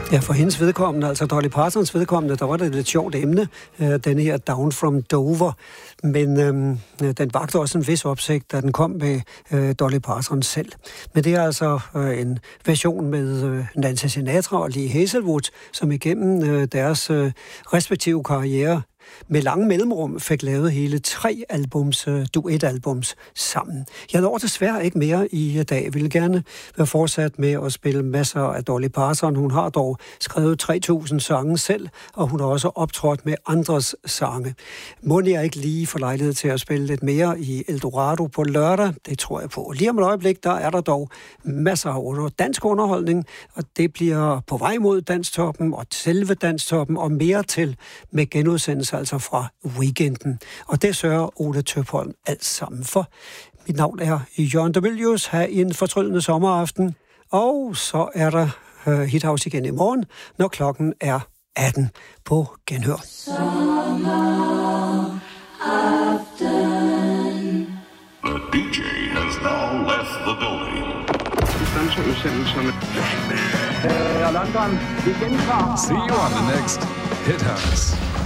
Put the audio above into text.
Ja, for hendes vedkommende, altså Dolly Partons vedkommende, der var det et lidt sjovt emne, denne her Down from Dover. Men den vagte også en vis opsigt, da den kom med Dolly Parton selv. Men det er altså en version med Nancy Sinatra og Lee Hazelwood, som igennem deres respektive karriere med lange mellemrum fik lavet hele 3 duetalbums sammen. Jeg når desværre ikke mere i dag. Jeg ville gerne være fortsat med at spille masser af Dolly Parton. Hun har dog skrevet 3.000 sange selv, og hun har også optrådt med andres sange. Må jeg ikke lige få lejlighed til at spille lidt mere i Eldorado på lørdag? Det tror jeg på. Lige om et øjeblik, der er der dog masser af dansk underholdning, og det bliver på vej mod Danstoppen og selve Danstoppen og mere til med genudsendelse altså fra weekenden. Og det sørger Ole Tøpholm alt sammen for. Mit navn er Jørgen de Mylius. Ha' en fortryllende sommeraften. Og så er der Hithouse igen i morgen, når klokken er 18 på genhør. The DJ has now left the building. London, igen fra. See you on the next Hit House.